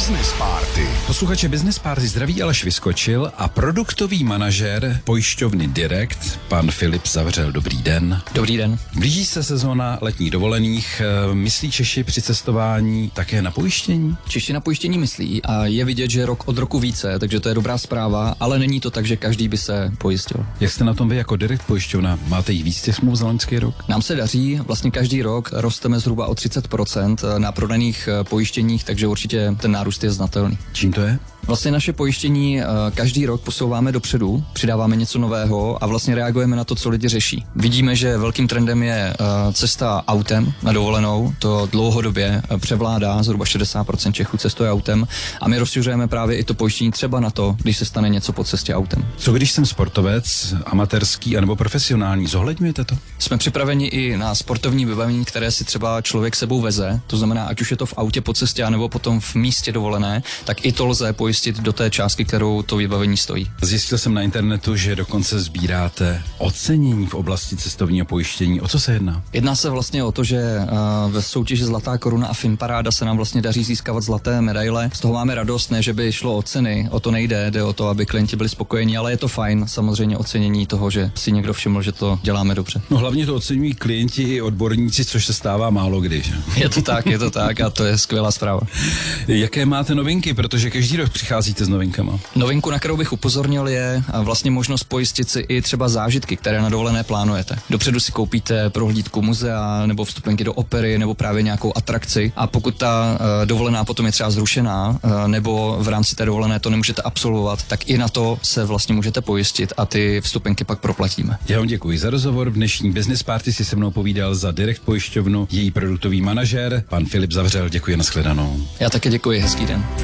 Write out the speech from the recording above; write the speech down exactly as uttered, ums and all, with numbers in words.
Business Party. Posluchače Business Party zdraví Aleš Vyskočil a produktový manažer pojišťovny Direct, pan Filip Zavřel. Dobrý den. Dobrý den. Blíží se sezóna letních dovolených. Myslí Češi při cestování také na pojištění? Češi na pojištění myslí a je vidět, že rok od roku více, takže to je dobrá zpráva, ale není to tak, že každý by se pojistil. Jak jste na tom vy jako Direct pojišťovna? Máte jich víc těch smluv za loňský rok? Nám se daří, vlastně každý rok rosteme zhruba o třicet procent na prodaných pojištěních, takže určitě ten nárůst je znatelný. Čím to je? Vlastně naše pojištění každý rok posouváme dopředu, přidáváme něco nového a vlastně reagujeme na to, co lidi řeší. Vidíme, že velkým trendem je cesta autem na dovolenou, to dlouhodobě převládá, zhruba šedesát procent Čechů cestuje autem a my rozšiřujeme právě i to pojištění třeba na to, když se stane něco po cestě autem. Co když jsem sportovec, amatérský anebo profesionální, zohledňujete to? Jsme připraveni i na sportovní vybavení, které si třeba člověk sebou veze, to znamená, ať už je to v autě po cestě, anebo potom v místě dovolené, tak i to lze pojistit do té částky, kterou to vybavení stojí. Zjistil jsem na internetu, že dokonce sbíráte ocenění v oblasti cestovního pojištění. O co se jedná? Jedná se vlastně o to, že uh, ve soutěži Zlatá koruna a Finparáda se nám vlastně daří získávat zlaté medaile. Z toho máme radost, ne, že by šlo o ceny, o to nejde, jde o to, aby klienti byli spokojení, ale je to fajn, samozřejmě ocenění toho, že si někdo všiml, že to děláme dobře. No hlavně to oceňují klienti i odborníci, což se stává málo kdy. Že? Je to tak, je to tak a to je skvělá zpráva. Jaké máte novinky, protože každý rok přicházíte s novinkama? Novinku, na kterou bych upozornil, je vlastně možnost pojistit si i třeba zážitky, které na dovolené plánujete. Dopředu si koupíte prohlídku muzea nebo vstupenky do opery nebo právě nějakou atrakci a pokud ta uh, dovolená potom je třeba zrušená uh, nebo v rámci té dovolené to nemůžete absolvovat, tak i na to se vlastně můžete pojistit a ty vstupenky pak proplatíme. Já vám děkuji za rozhovor. V dnešní Business Party si se mnou povídal za Direct pojišťovnu její produktový manažer, pan Filip Zavřel. Děkuji, nashledanou. Já také děkuji, hezký den.